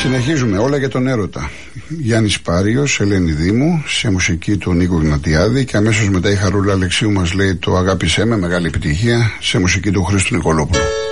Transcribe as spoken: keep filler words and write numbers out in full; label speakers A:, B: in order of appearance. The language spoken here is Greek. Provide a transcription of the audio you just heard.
A: Συνεχίζουμε όλα για τον έρωτα. Γιάννης Πάριος, Ελένη Δήμου, σε μουσική του Νίκου Γνατιάδη, και αμέσως μετά η Χαρούλα Αλεξίου μας λέει το Αγάπησέ με, μεγάλη επιτυχία, σε μουσική του Χρήστου Νικολόπουλου.